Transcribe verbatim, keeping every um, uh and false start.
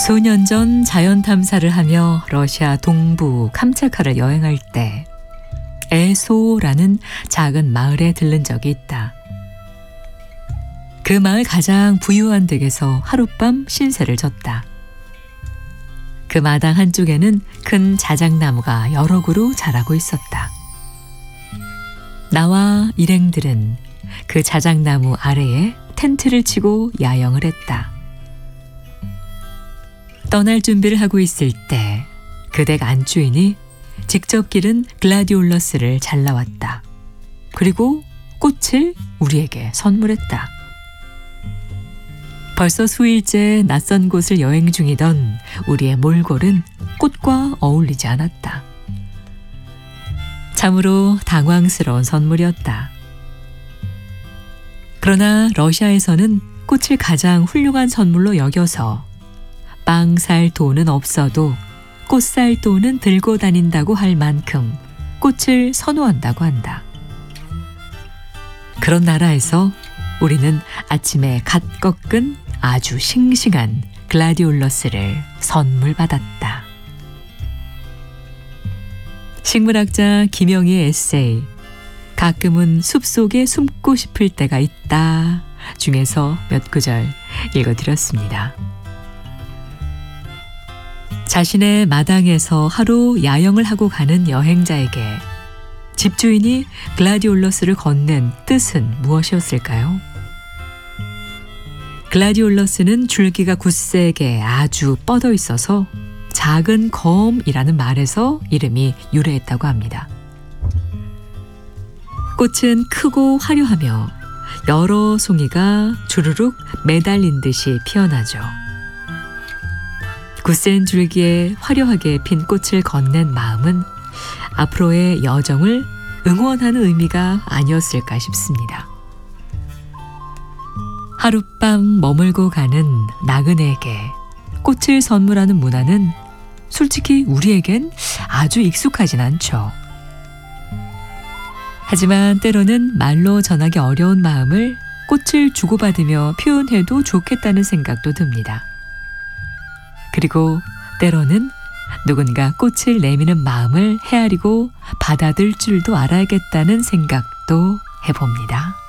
수년 전 자연 탐사를 하며 러시아 동부 캄차카를 여행할 때 에소라는 작은 마을에 들른 적이 있다. 그 마을 가장 부유한 댁에서 하룻밤 신세를 졌다. 그 마당 한쪽에는 큰 자작나무가 여러 그루 자라고 있었다. 나와 일행들은 그 자작나무 아래에 텐트를 치고 야영을 했다. 떠날 준비를 하고 있을 때 그 댁 안주인이 직접 기른 글라디올러스를 잘라왔다. 그리고 꽃을 우리에게 선물했다. 벌써 수일째 낯선 곳을 여행 중이던 우리의 몰골은 꽃과 어울리지 않았다. 참으로 당황스러운 선물이었다. 그러나 러시아에서는 꽃을 가장 훌륭한 선물로 여겨서 빵 살 돈은 없어도 꽃 살 돈은 들고 다닌다고 할 만큼 꽃을 선호한다고 한다. 그런 나라에서 우리는 아침에 갓 꺾은 아주 싱싱한 글라디올러스를 선물 받았다. 식물학자 김영희의 에세이 가끔은 숲속에 숨고 싶을 때가 있다 중에서 몇 구절 읽어드렸습니다. 자신의 마당에서 하루 야영을 하고 가는 여행자에게 집주인이 글라디올러스를 건넨 뜻은 무엇이었을까요? 글라디올러스는 줄기가 굳세게 아주 뻗어 있어서 작은 검이라는 말에서 이름이 유래했다고 합니다. 꽃은 크고 화려하며 여러 송이가 주르륵 매달린 듯이 피어나죠. 굳센 줄기에 화려하게 핀 꽃을 건넨 마음은 앞으로의 여정을 응원하는 의미가 아니었을까 싶습니다. 하룻밤 머물고 가는 나그네에게 꽃을 선물하는 문화는 솔직히 우리에겐 아주 익숙하진 않죠. 하지만 때로는 말로 전하기 어려운 마음을 꽃을 주고받으며 표현해도 좋겠다는 생각도 듭니다. 그리고 때로는 누군가 꽃을 내미는 마음을 헤아리고 받아들 줄도 알아야겠다는 생각도 해봅니다.